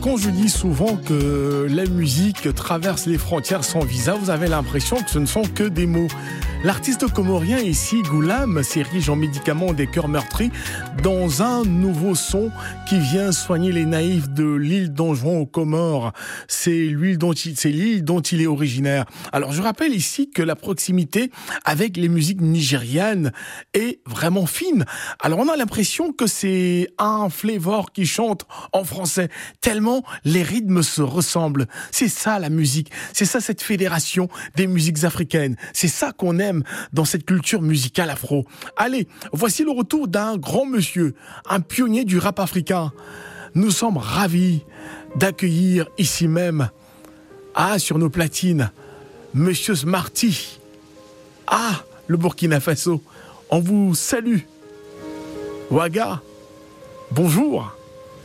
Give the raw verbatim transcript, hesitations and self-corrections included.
Quand je dis souvent que la musique traverse les frontières sans visa, vous avez l'impression que ce ne sont que des mots. L'artiste comorien ici, Goulam, s'érige en médicament des cœurs meurtris dans un nouveau son qui vient soigner les naïfs de l'île d'Anjouan aux Comores. C'est l'île dont il, c'est l'île dont il est originaire. Alors je rappelle ici que la proximité avec les musiques nigérianes est vraiment fine. Alors on a l'impression que c'est un flavor qui chante en français, tellement les rythmes se ressemblent. C'est ça la musique, c'est ça cette fédération des musiques africaines. C'est ça qu'on aime dans cette culture musicale afro. Allez, voici le retour d'un grand monsieur, un pionnier du rap africain. Nous sommes ravis d'accueillir ici même, ah, sur nos platines, Monsieur Smarty. Ah, le Burkina Faso. On vous salue. Ouaga, bonjour.